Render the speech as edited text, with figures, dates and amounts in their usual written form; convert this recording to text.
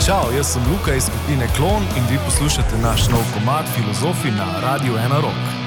Čau, jaz sem Luka iz skupine Klon in vi poslušate naš nov komad Filozofi na Radiu 1 Rock.